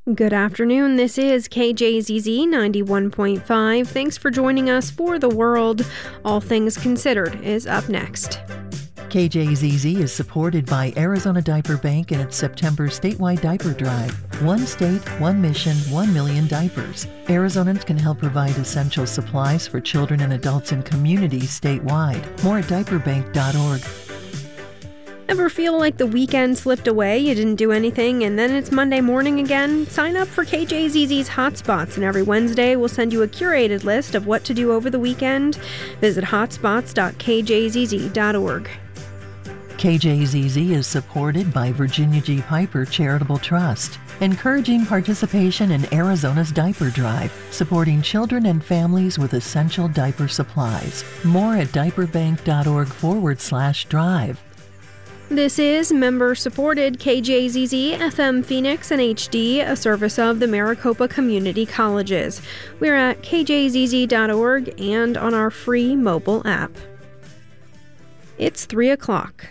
Good afternoon. This is KJZZ 91.5. Thanks for joining us for The World. All Things Considered is up next. KJZZ is supported by Arizona Diaper Bank and its September statewide diaper drive. One state, one mission, 1 million diapers. Arizonans can help provide essential supplies for children and adults in communities statewide. More at diaperbank.org. Ever feel like the weekend slipped away, you didn't do anything, and then it's Monday morning again? Sign up for KJZZ's Hotspots, and every Wednesday we'll send you a curated list of what to do over the weekend. Visit hotspots.kjzz.org. KJZZ is supported by Virginia G. Piper Charitable Trust, encouraging participation in Arizona's diaper drive, supporting children and families with essential diaper supplies. More at diaperbank.org/drive. This is member-supported KJZZ FM Phoenix and HD, a service of the Maricopa Community Colleges. We're at kjzz.org and on our free mobile app. It's 3 o'clock.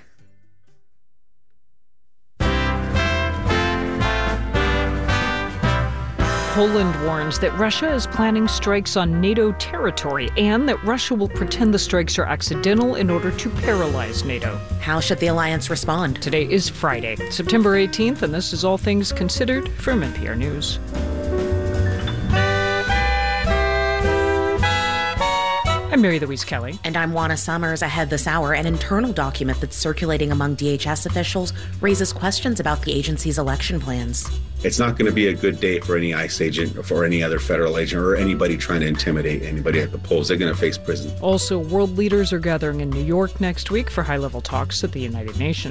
Poland warns that Russia is planning strikes on NATO territory and that Russia will pretend the strikes are accidental in order to paralyze NATO. How should the alliance respond? Today is Friday, September 18th, and this is All Things Considered from NPR News. I'm Mary Louise Kelly. And I'm Juana Summers. Ahead this hour, an internal document that's circulating among DHS officials raises questions about the agency's election plans. It's not going to be a good day for any ICE agent or for any other federal agent or anybody trying to intimidate anybody at the polls. They're going to face prison. Also, world leaders are gathering in New York next week for high-level talks at the United Nations.